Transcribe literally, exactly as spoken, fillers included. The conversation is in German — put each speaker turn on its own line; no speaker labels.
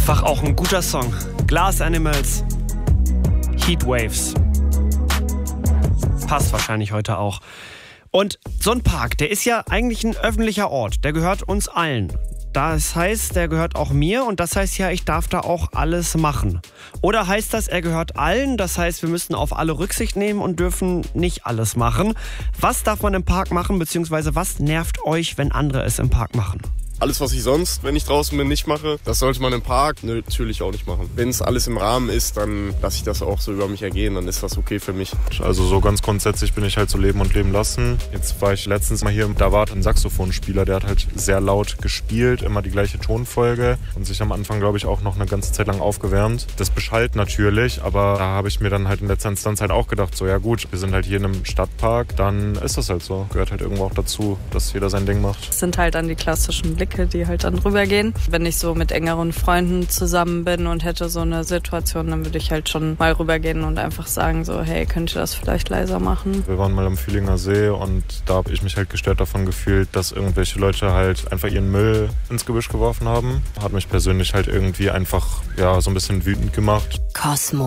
Einfach auch ein guter Song. Glass Animals, Heatwaves. Passt wahrscheinlich heute auch. Und so ein Park, der ist ja eigentlich ein öffentlicher Ort. Der gehört uns allen. Das heißt, der gehört auch mir und das heißt ja, ich darf da auch alles machen. Oder heißt das, er gehört allen? Das heißt, wir müssen auf alle Rücksicht nehmen und dürfen nicht alles machen. Was darf man im Park machen, beziehungsweise was nervt euch, wenn andere es im Park machen?
Alles, was ich sonst, wenn ich draußen bin, nicht mache, das sollte man im Park natürlich auch nicht machen. Wenn es alles im Rahmen ist, dann lasse ich das auch so über mich ergehen, dann ist das okay für mich.
Also so ganz grundsätzlich bin ich halt so leben und leben lassen. Jetzt war ich letztens mal hier, da war ein Saxophonspieler, der hat halt sehr laut gespielt, immer die gleiche Tonfolge und sich am Anfang, glaube ich, auch noch eine ganze Zeit lang aufgewärmt. Das beschallt natürlich, aber da habe ich mir dann halt in letzter Instanz halt auch gedacht, so ja gut, wir sind halt hier in einem Stadtpark, dann ist das halt so. Gehört halt irgendwo auch dazu, dass jeder sein Ding macht.
Das sind halt dann die klassischen Blicke, die halt dann rübergehen. Wenn ich so mit engeren Freunden zusammen bin und hätte so eine Situation, dann würde ich halt schon mal rübergehen und einfach sagen so, hey, könnt ihr das vielleicht leiser machen?
Wir waren mal am Fühlinger See und da habe ich mich halt gestört davon gefühlt, dass irgendwelche Leute halt einfach ihren Müll ins Gebüsch geworfen haben. Hat mich persönlich halt irgendwie einfach ja so ein bisschen wütend gemacht.
Cosmo.